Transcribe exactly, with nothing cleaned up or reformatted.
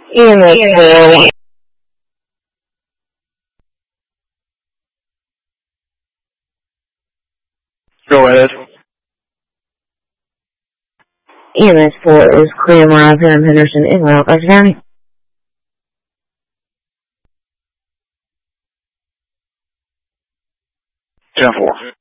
E M S four. Go ahead. E M S four is clear Mariah Pam Henderson in Royal Dutch County. ten four.